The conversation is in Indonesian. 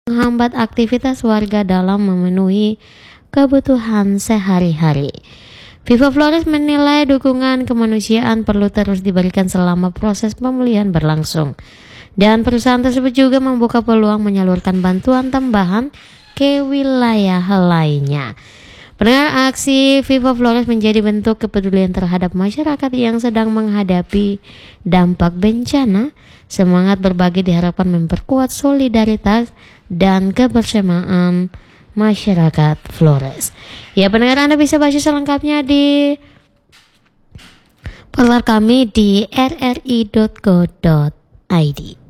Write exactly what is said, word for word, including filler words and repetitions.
menghambat aktivitas warga dalam memenuhi kebutuhan sehari-hari. Viva Flores menilai dukungan kemanusiaan perlu terus diberikan selama proses pemulihan berlangsung. Dan perusahaan tersebut juga membuka peluang menyalurkan bantuan tambahan ke wilayah lainnya. Pendengar, aksi Viva Flores menjadi bentuk kepedulian terhadap masyarakat yang sedang menghadapi dampak bencana. Semangat berbagi diharapkan memperkuat solidaritas dan kebersamaan masyarakat Flores. Ya pendengar, Anda bisa baca selengkapnya di portal kami di r r i dot go dot i d.